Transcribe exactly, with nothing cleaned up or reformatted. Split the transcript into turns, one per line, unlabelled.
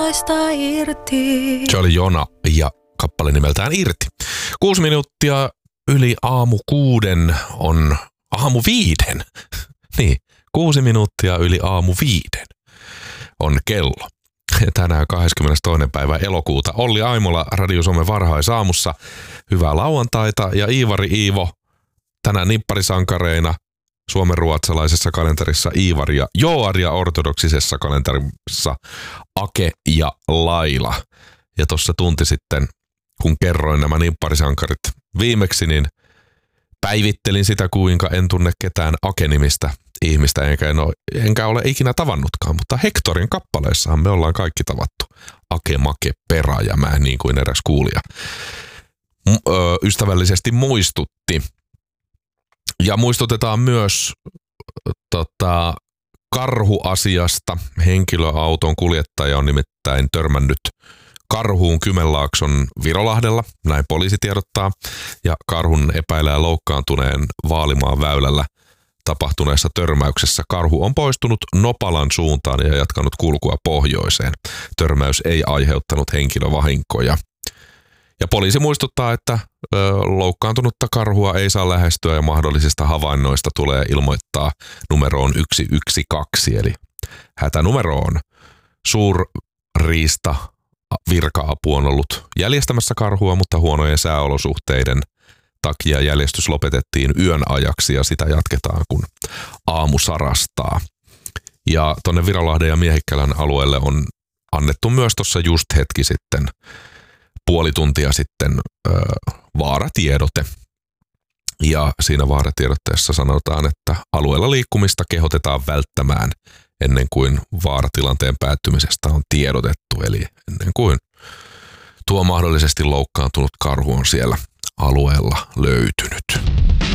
Jonaista irti.
Se oli Jona ja kappale nimeltään Irti. Kuusi minuuttia yli aamu kuuden on aamu viiden. Niin, kuusi minuuttia yli aamu viiden on kello. Tänään kahdeskymmenestoinen päivä elokuuta. Olli Aimola Radio Suomen varhaisaamussa. Hyvää lauantaita ja Iivari Iivo tänään nipparisankareina suomenruotsalaisessa kalenterissa Iivari ja Joari ja ortodoksisessa kalenterissa Ake ja Laila. Ja tuossa tunti sitten, kun kerroin nämä nipparisankarit viimeksi, niin päivittelin sitä, kuinka en tunne ketään Ake-nimistä ihmistä, enkä, en ole, enkä ole ikinä tavannutkaan, mutta Hectorin kappaleissahan me ollaan kaikki tavattu. Ake, Make, Pera ja mä, niin kuin eräs kuulija M- ö, ystävällisesti muistutti. Ja muistutetaan myös tota, karhuasiasta. Henkilöauton kuljettaja on nimittäin törmännyt karhuun Kymenlaakson Virolahdella, näin poliisi tiedottaa, ja karhun epäilee loukkaantuneen Vaalimaan väylällä tapahtuneessa törmäyksessä. Karhu on poistunut Nopalan suuntaan ja jatkanut kulkua pohjoiseen. Törmäys ei aiheuttanut henkilövahinkoja. Ja poliisi muistuttaa, että ö, loukkaantunutta karhua ei saa lähestyä ja mahdollisista havainnoista tulee ilmoittaa numeroon yksi yksi kaksi, eli hätänumero on suurriista. Virka-apu on ollut jäljestämässä karhua, mutta huonojen sääolosuhteiden takia jäljestys lopetettiin yön ajaksi ja sitä jatketaan, kun aamu sarastaa. Ja tuonne Virolahden ja Miehikkälän alueelle on annettu myös tuossa just hetki sitten, puoli tuntia sitten, ö, vaaratiedote. Ja siinä vaaratiedotteessa sanotaan, että alueella liikkumista kehotetaan välttämään ennen kuin vaaratilanteen päättymisestä on tiedotettu, eli ennen kuin tuo mahdollisesti loukkaantunut karhu on siellä alueella löytynyt.